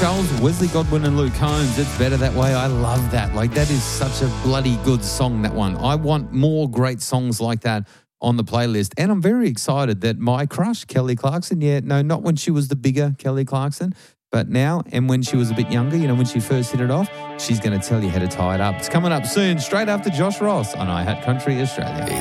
Charles, Wesley Godwin and Luke Combs. It's Better That Way. I love that. Like, that is such a bloody good song, that one. I want more great songs like that on the playlist. And I'm very excited that my crush, Kelly Clarkson, not when she was the bigger Kelly Clarkson, but now and when she was a bit younger, when she first hit it off, she's going to tell you how to tie it up. It's coming up soon, straight after Josh Ross on iHeart Country Australia.